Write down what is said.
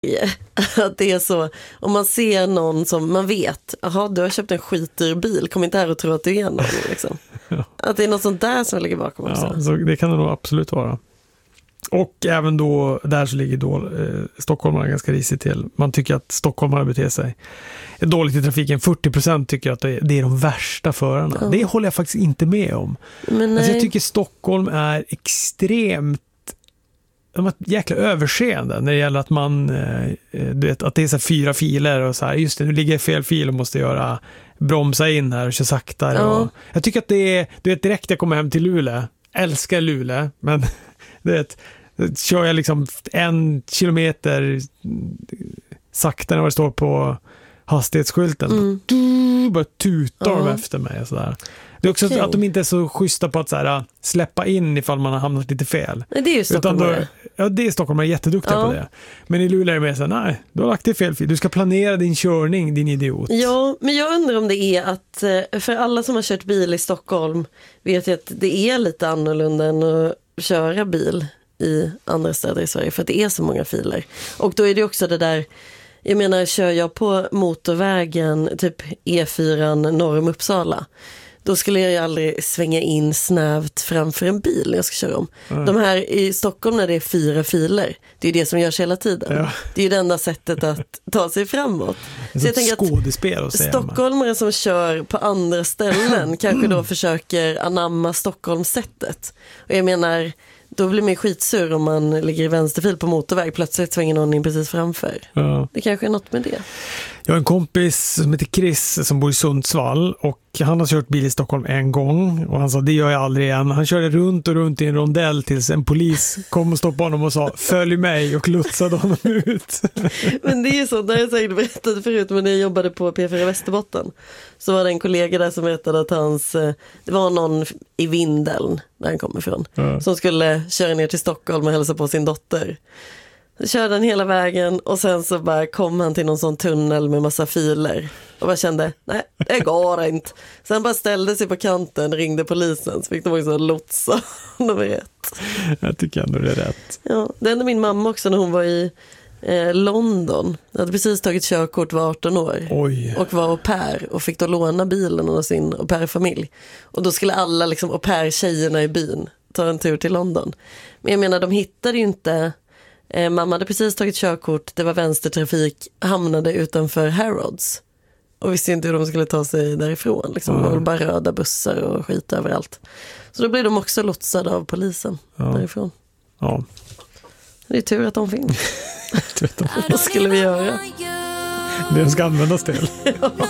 att det är så, om man ser någon som man vet, jaha, du har köpt en skitdyr bil, kom inte här och tro att du är någon liksom. Ja. Att det är något sånt där som ligger bakom också. Ja, så det kan det nog absolut vara. Och även då, där så ligger då stockholmarna ganska risigt till. Man tycker att stockholmarna beter sig dåligt i trafiken. 40% tycker att det är de värsta förarna. Ja. Det håller jag faktiskt inte med om. Men alltså jag tycker Stockholm är extremt, de har ett jäkla överseende när det gäller att man du vet, att det är så 4 filer och så här, just det, nu ligger fel fil och måste bromsa in här och köra saktare. Ja. Och jag tycker att det är, du vet, direkt jag kommer hem till Luleå, älskar Luleå, men det kör jag liksom 1 kilometer sakta när det står på hastighetsskylten. Bara tutar de efter mig och sådär. Det är också att de inte är så schyssta på att så här, släppa in ifall man har hamnat lite fel. Nej, det är ju Stockholm. Ja, det är Stockholm, är jätteduktiga på det. Men i Luleå är det mer så här, nej, du har lagt det fel fil. Du ska planera din körning, din idiot. Ja, men jag undrar om det är att, för alla som har kört bil i Stockholm vet jag att det är lite annorlunda än att köra bil i andra städer i Sverige, för att det är så många filer. Och då är det också det där, jag menar, kör jag på motorvägen typ E4 norr om Uppsala, då skulle jag ju aldrig svänga in snävt framför en bil när jag ska köra om. De här i Stockholm när det är 4 filer, det är det som görs hela tiden. Ja. Det är ju det enda sättet att ta sig framåt. Så jag tänker att stockholmare som kör på andra ställen kanske då försöker anamma Stockholmssättet. Och jag menar, då blir man skitsur om man ligger i vänsterfil på motorväg, plötsligt svänger någon in precis framför. Ja. Det kanske är något med det. Jag har en kompis som heter Chris som bor i Sundsvall och han har kört bil i Stockholm en gång och han sa, det gör jag aldrig igen. Han körde runt och runt i en rondell tills en polis kom och stoppade honom och sa, följ mig, och lotsade honom ut. Men det är ju så, det har jag säkert berättat förut, men när jag jobbade på P4 Västerbotten så var det en kollega där som berättade att det var någon i Vindeln där han kommer ifrån, som skulle köra ner till Stockholm och hälsa på sin dotter. Så körde han hela vägen och sen så bara kom han till någon sån tunnel med massa filer och bara kände, nej, det går inte. Sen bara ställde sig på kanten, ringde polisen, så fick de också lotsa. De var rätt. Jag tycker ändå det är rätt. Ja, det hände min mamma också när hon var i London. Hon hade precis tagit körkort, var 18 år. Oj. Och var au pair och fick då låna bilen av sin au pair-familj. Och då skulle alla liksom au pair-tjejerna i byn ta en tur till London. Men jag menar, de hittade ju inte. Mamma hade precis tagit körkort, det var vänstertrafik, hamnade utanför Harrods och visste inte hur de skulle ta sig därifrån. Liksom. Det var bara röda bussar och skit överallt. Så då blev de också lotsade av polisen därifrån. Ja. Det är tur att de finns. Vad skulle vi göra? Det ska användas till. Ja.